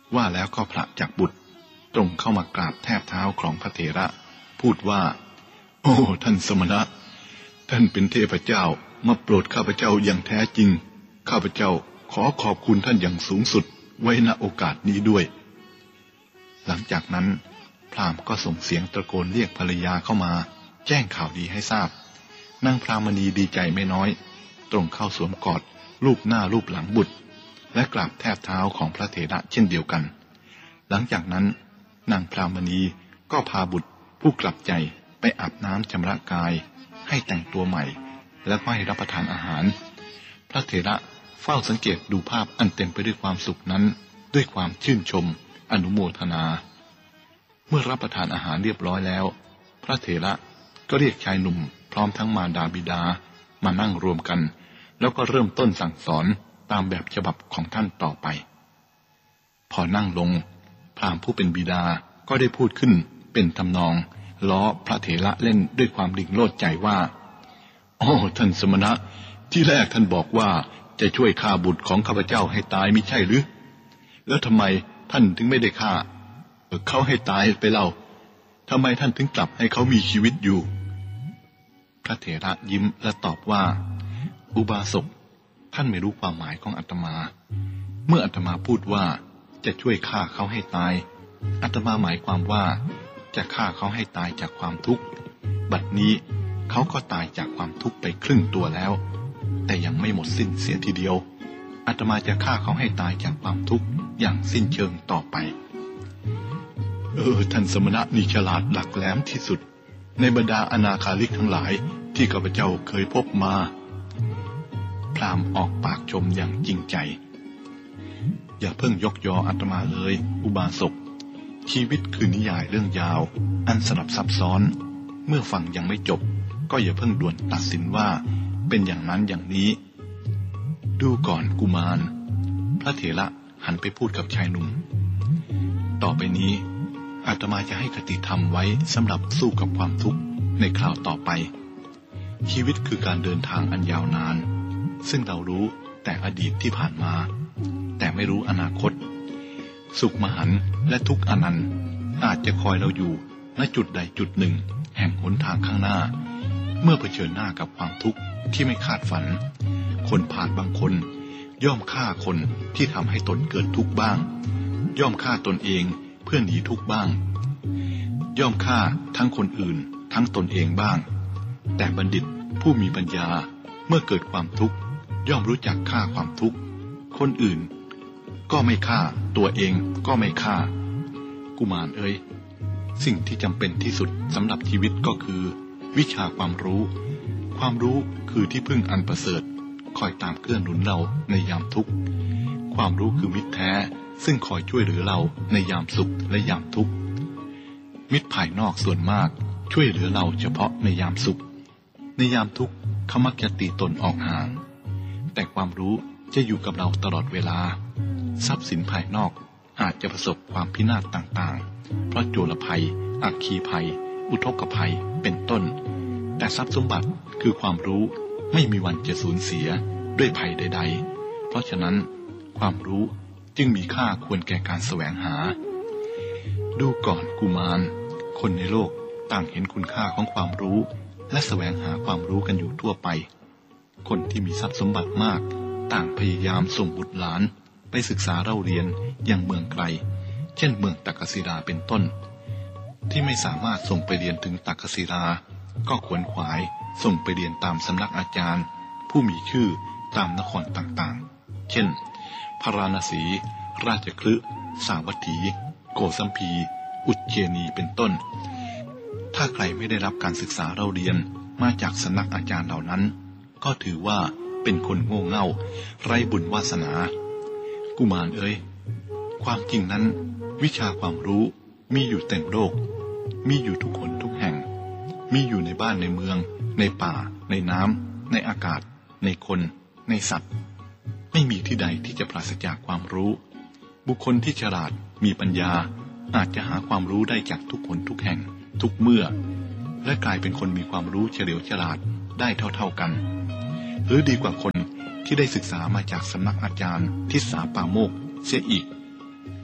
ว่าแล้วก็พระจากบุตรตรงเข้ามากราบแทบเท้าของพระเถระพูดว่าโอ้ท่านสมณะท่านเป็นเทพเจ้ามาโปรดข้าพเจ้าอย่างแท้จริงข้าพเจ้าขอขอบคุณท่านอย่างสูงสุดไว้ณโอกาสนี้ด้วยหลังจากนั้นพราหมณ์ก็ส่งเสียงตะโกนเรียกภรรยาเข้ามาแจ้งข่าวดีให้ทราบนางพรามณีดีใจไม่น้อยตรงเข้าสวมกอดลูบหน้าลูบหลังบุตรและกราบแทบเท้าของพระเถระเช่นเดียวกันหลังจากนั้นนางพรามณีก็พาบุตรผู้กลับใจไปอาบน้ำชำระกายให้แต่งตัวใหม่แล้วก็ให้รับประทานอาหารพระเถระเฝ้าสังเกตดูภาพอันเต็มไปด้วยความสุขนั้นด้วยความชื่นชมอนุโมทนาเมื่อรับประทานอาหารเรียบร้อยแล้วพระเถระก็เรียกชายหนุ่มพร้อมทั้งมารดาบิดามานั่งรวมกันแล้วก็เริ่มต้นสั่งสอนตามแบบฉบับของท่านต่อไปพอนั่งลงพราหมณ์ผู้เป็นบิดาก็ได้พูดขึ้นเป็นทำนองล้อพระเถระเล่นด้วยความดิ่งโลดใจว่าโอ้ท่านสมณะที่แรกท่านบอกว่าจะช่วยฆ่าบุตรของข้าพเจ้าให้ตายมิใช่หรือแล้วทำไมท่านถึงไม่ได้ฆ่าเขาให้ตายไปเล่าทำไมท่านถึงกลับให้เขามีชีวิตอยู่พระเถระยิ้มและตอบว่าอุบาสกท่านไม่รู้ความหมายของอาตมาเมื่ออาตมาพูดว่าจะช่วยฆ่าเขาให้ตายอาตมาหมายความว่าจะฆ่าเขาให้ตายจากความทุกข์บัดนี้เขาก็ตายจากความทุกข์ไปครึ่งตัวแล้วแต่ยังไม่หมดสิ้นเสียทีเดียวอาตมาจะฆ่าเขาให้ตายจากความทุกข์อย่างสิ้นเชิงต่อไปท่านสมณะนี่ฉลาดหลักแหลมที่สุดในบรรดาอนาคาลิกทั้งหลายที่ข้าพเจ้าเคยพบมาพราหมณ์ออกปากชมอย่างจริงใจอย่าเพิ่งยกยออาตมาเลยอุบาสกชีวิตคือนิยายเรื่องยาวอันสลับซับซ้อนเมื่อฟังยังไม่จบก็อย่าเพิ่งด่วนตัดสินว่าเป็นอย่างนั้นอย่างนี้ดูก่อนกุมารพระเถระหันไปพูดกับชายหนุ่มต่อไปนี้อาตมาจะให้คติธรรมไว้สำหรับสู้กับความทุกข์ในคราวต่อไปชีวิตคือการเดินทางอันยาวนานซึ่งเรารู้แต่อดีตที่ผ่านมาแต่ไม่รู้อนาคตสุขมหันต์และทุกข์อนันต์อาจจะคอยเราอยู่ณจุดใดจุดหนึ่งแห่งหนทางข้างหน้าเมื่อเผชิญหน้ากับความทุกข์ที่ไม่คาดฝันคนผ่านบางคนย่อมฆ่าคนที่ทำให้ตนเกิดทุกข์บ้างย่อมฆ่าตนเองเพื่อหนีทุกข์บ้างย่อมฆ่าทั้งคนอื่นทั้งตนเองบ้างแต่บัณฑิตผู้มีปัญญาเมื่อเกิดความทุกข์ย่อมรู้จักฆ่าความทุกข์คนอื่นก็ไม่ฆ่าตัวเองก็ไม่ฆ่ากุมารเอ๋ยสิ่งที่จำเป็นที่สุดสำหรับชีวิตก็คือวิชาความรู้ความรู้คือที่พึ่งอันประเสริฐคอยตามเกื้อหนุนเราในยามทุกข์ความรู้คือมิตรแท้ซึ่งคอยช่วยเหลือเราในยามสุขและยามทุกข์มิตรภายนอกส่วนมากช่วยเหลือเราเฉพาะในยามสุขในยามทุกข์เขามักจะตีตนออกห่างแต่ความรู้จะอยู่กับเราตลอดเวลาทรัพย์สินภายนอกอาจจะประสบความพินาศต่างๆเพราะโจรภัยอัคคีภัยอุทกภัยเป็นต้นแต่ทรัพย์สมบัติคือความรู้ไม่มีวันจะสูญเสียด้วยภัยใดๆเพราะฉะนั้นความรู้จึงมีค่าควรแก่การแสวงหาดูก่อนกุมารคนในโลกต่างเห็นคุณค่าของความรู้และแสวงหาความรู้กันอยู่ทั่วไปคนที่มีทรัพย์สมบัติมากต่างพยายามส่งบุตรหลานไปศึกษาเล่าเรียนยังเมืองไกลเช่นเมืองตักกศิลาเป็นต้นที่ไม่สามารถส่งไปเรียนถึงตักกศิลาก็ขวนขวายส่งไปเรียนตามสำนักอาจารย์ผู้มีชื่อตามนครต่างๆเช่นพาราณสีราชคฤห์สาวัตถีโกสัมพีอุจเจนีเป็นต้นถ้าใครไม่ได้รับการศึกษาเล่าเรียนมาจากสำนักอาจารย์เหล่านั้นก็ถือว่าเป็นคนโง่เง่าไร้บุญวาสนากุมารเอ๋ยความจริงนั้นวิชาความรู้มีอยู่เต็มโลกมีอยู่ทุกคนทุกแห่งมีอยู่ในบ้านในเมืองในป่าในน้ำในอากาศในคนในสัตว์ไม่มีที่ใดที่จะปราศจากความรู้บุคคลที่ฉลาดมีปัญญาอาจจะหาความรู้ได้จากทุกคนทุกแห่งทุกเมื่อและกลายเป็นคนมีความรู้เฉลียวฉลาดได้เท่ากันหรือดีกว่าคนที่ได้ศึกษามาจากสำนักอาจารย์ทิศาปาโมกข์เสียอีกท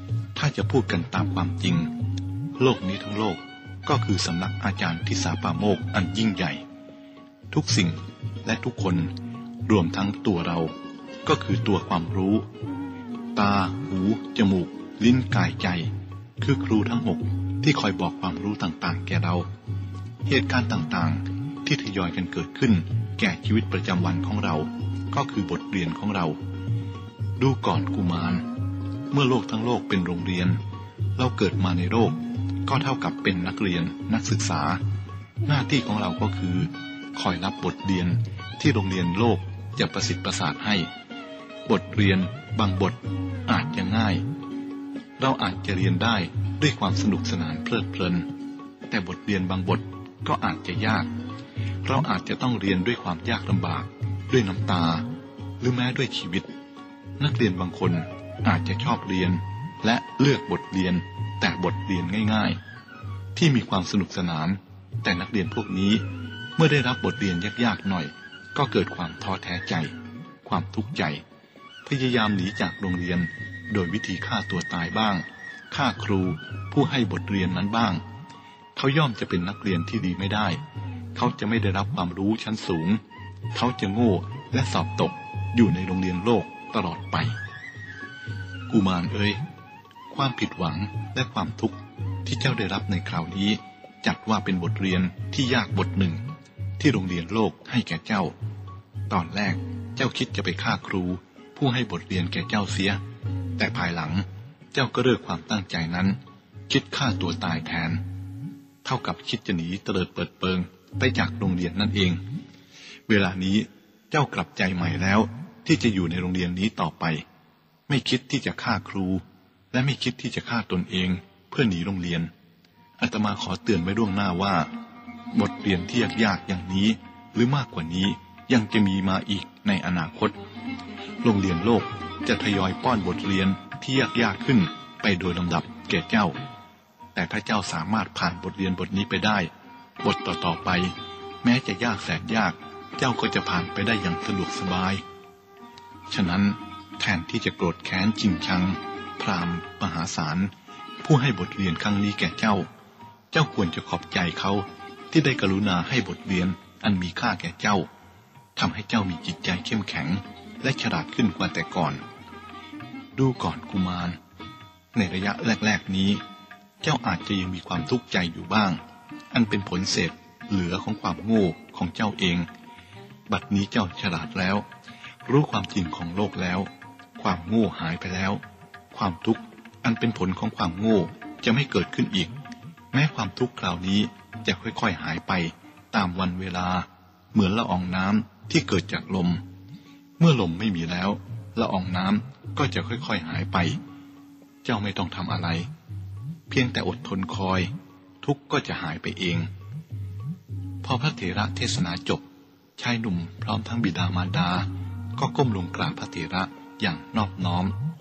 ถ้าจะพูดกันตามความจริงโลกนี้ทั้งโลกก็คือสำนักอาจารย์ทิสาปาโมกข์อันยิ่งใหญ่ทุกสิ่งและทุกคนรวมทั้งตัวเราก็คือตัวความรู้ตาหูจมูกลิ้นกายใจคือครูทั้ง6ที่คอยบอกความรู้ต่างๆแก่เราเหตุการณ์ต่างๆที่ทยอยกันเกิดขึ้นแก่ชีวิตประจำวันของเราก็คือบทเรียนของเราดูก่อนกุมารเมื่อโลกทั้งโลกเป็นโรงเรียนเราเกิดมาในโลกก็เท่ากับเป็นนักเรียนนักศึกษาหน้าที่ของเราก็คือคอยรับบทเรียนที่โรงเรียนโลกจะประสิทธิ์ประสาทให้บทเรียนบางบทอาจจะง่ายเราอาจจะเรียนได้ด้วยความสนุกสนานเพลิดเพลินแต่บทเรียนบางบทก็อาจจะยากเราอาจจะต้องเรียนด้วยความยากลำบากด้วยน้ำตาหรือแม้ด้วยชีวิตนักเรียนบางคนอาจจะชอบเรียนและเลือกบทเรียนแต่บทเรียนง่ายๆที่มีความสนุกสนานแต่นักเรียนพวกนี้เมื่อได้รับบทเรียนยากๆหน่อยก็เกิดความท้อแท้ใจความทุกข์ใจพยายามหนีจากโรงเรียนโดยวิธีฆ่าตัวตายบ้างฆ่าครูผู้ให้บทเรียนนั้นบ้างเขาย่อมจะเป็นนักเรียนที่ดีไม่ได้เขาจะไม่ได้รับความรู้ชั้นสูงเขาจะโง่และสอบตกอยู่ในโรงเรียนโลกตลอดไปกุมารเอ๋ยความผิดหวังและความทุกข์ที่เจ้าได้รับในคราวนี้จัดว่าเป็นบทเรียนที่ยากบทหนึ่งที่โรงเรียนโลกให้แก่เจ้าตอนแรกเจ้าคิดจะไปฆ่าครูผู้ให้บทเรียนแก่เจ้าเสียแต่ภายหลังเจ้าก็เลิกความตั้งใจนั้นคิดฆ่าตัวตายแทนเท่ากับคิดจะหนีเตลิดเปิดเปิงไปจากโรงเรียนนั่นเองเวลานี้เจ้ากลับใจใหม่แล้วที่จะอยู่ในโรงเรียนนี้ต่อไปไม่คิดที่จะฆ่าครูและไม่คิดที่จะฆ่าตนเองเพื่อหนีโรงเรียนอาตมาขอเตือนไว้ล่วงหน้าว่าบทเรียนที่ยากๆอย่างนี้หรือมากกว่านี้ยังจะมีมาอีกในอนาคตโรงเรียนโลกจะทยอยป้อนบทเรียนที่ยากๆขึ้นไปโดยลำดับแก่เจ้าแต่ถ้าเจ้าสามารถผ่านบทเรียนบทนี้ไปได้บทต่อๆไปแม้จะยากแสนยากเจ้าก็จะผ่านไปได้อย่างสะดวกสบายฉะนั้นแทนที่จะโกรธแค้นจริงชังพราหมณ์มหาศาลผู้ให้บทเรียนครั้งนี้แก่เจ้าควรจะขอบใจเขาที่ได้กรุณาให้บทเรียนอันมีค่าแก่เจ้าทำให้เจ้ามีจิตใจเข้มแข็งและฉลาดขึ้นกว่าแต่ก่อนดูก่อนกุมารในระยะแรกๆนี้เจ้าอาจจะยังมีความทุกข์ใจอยู่บ้างอันเป็นผลเศษเหลือของความโง่ของเจ้าเองบัดนี้เจ้าฉลาดแล้วรู้ความจริงของโลกแล้วความโง่หายไปแล้วความทุกข์อันเป็นผลของความโง่จะไม่เกิดขึ้นอีกแม้ความทุกข์คราวนี้จะค่อยๆหายไปตามวันเวลาเหมือนละอองน้ำที่เกิดจากลมเมื่อลมไม่มีแล้วละอองน้ำก็จะค่อยๆหายไปเจ้าไม่ต้องทำอะไรเพียงแต่อดทนคอยทุกข์ก็จะหายไปเองพอพระเถระเทศนาจบชายหนุ่มพร้อมทั้งบิดามารดาก็ก้มลงกราบพระเถระอย่างนอบน้อม